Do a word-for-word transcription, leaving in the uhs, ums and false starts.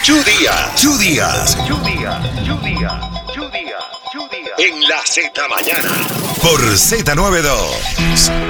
Díaz. Chu Díaz. Chu Díaz. Chu Díaz. Chu Díaz. Chu Díaz. En la Z Mañana. Por Z noventa y dos.